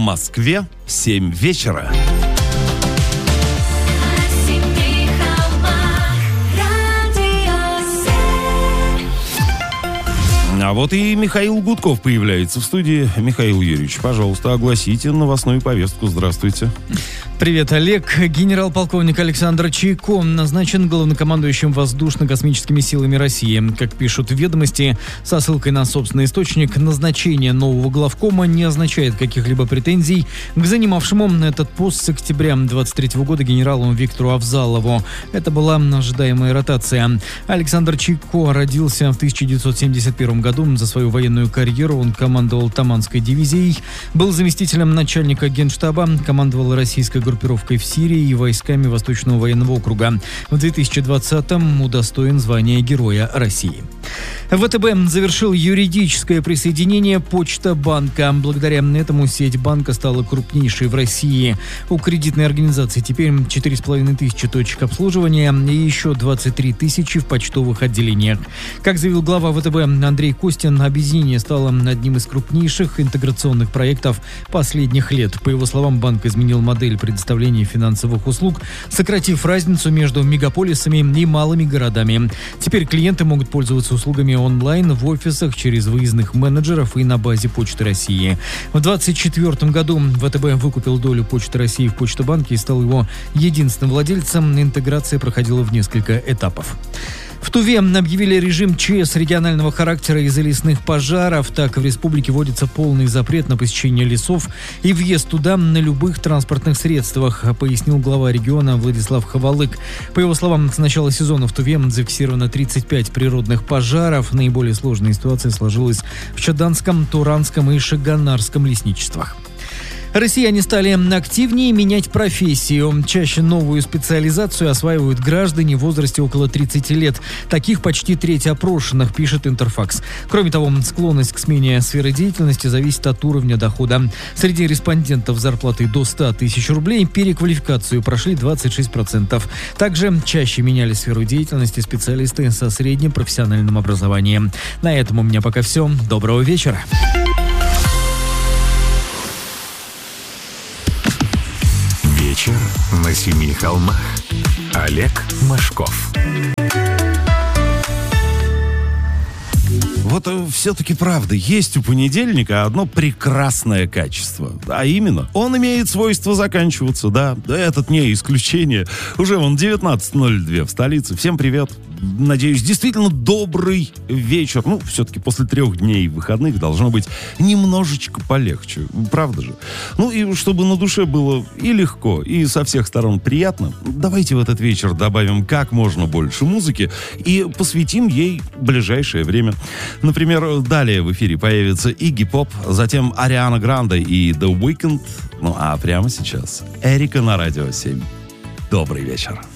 Москве 7 вечера. А вот и Михаил Гудков появляется в студии. Михаил Юрьевич, пожалуйста, огласите новостную повестку. Здравствуйте. Привет, Олег. Генерал-полковник Александр Чайко назначен главнокомандующим воздушно-космическими силами России. Как пишут в «Ведомости», со ссылкой на собственный источник, назначение нового главкома не означает каких-либо претензий к занимавшему этот пост с октября 2023 года генералу Виктору Авзалову. Это была ожидаемая ротация. Александр Чайко родился в 1971 году. За свою военную карьеру он командовал Таманской дивизией, был заместителем начальника Генштаба, командовал российской группировкой в Сирии и войсками Восточного военного округа. В 2020-м удостоен звания Героя России. ВТБ завершил юридическое присоединение Почта-банка. Благодаря этому сеть банка стала крупнейшей в России. У кредитной организации теперь 4500 точек обслуживания и еще 23 тысячи в почтовых отделениях. Как заявил глава ВТБ Андрей Костин, объединение стало одним из крупнейших интеграционных проектов последних лет. По его словам, банк изменил модель предоставления финансовых услуг, сократив разницу между мегаполисами и малыми городами. Теперь клиенты могут пользоваться услугами онлайн, в офисах, через выездных менеджеров и на базе Почты России. В 2024 году ВТБ выкупил долю Почты России в Почта-банке и стал его единственным владельцем. Интеграция проходила в несколько этапов. В Туве объявили режим ЧС регионального характера из-за лесных пожаров. Так, в республике вводится полный запрет на посещение лесов и въезд туда на любых транспортных средствах, пояснил глава региона Владислав Ховалык. По его словам, с начала сезона в Туве зафиксировано 35 природных пожаров. Наиболее сложная ситуация сложилась в Чаданском, Туранском и Шаганарском лесничествах. Россияне стали активнее менять профессию. Чаще новую специализацию осваивают граждане в возрасте около 30 лет. Таких почти треть опрошенных, пишет Интерфакс. Кроме того, склонность к смене сферы деятельности зависит от уровня дохода. Среди респондентов с зарплатой до 100 тысяч рублей переквалификацию прошли 26%. Также чаще меняли сферу деятельности специалисты со средним профессиональным образованием. На этом у меня пока все. Доброго вечера. Вечер на семи холмах. Олег Машков. Вот все-таки правда, есть у понедельника одно прекрасное качество. А именно, он имеет свойство заканчиваться, да. Этот не исключение. Уже вон 19:02 в столице. Всем привет. Надеюсь, действительно добрый вечер. Ну, все-таки после 3 дней выходных должно быть немножечко полегче. Правда же? Ну, и чтобы на душе было и легко, и со всех сторон приятно, давайте в этот вечер добавим как можно больше музыки и посвятим ей ближайшее время. Например, далее в эфире появится Игги Поп, затем Ариана Гранде и The Weeknd. Ну, а прямо сейчас Эрика на Радио 7. Добрый вечер.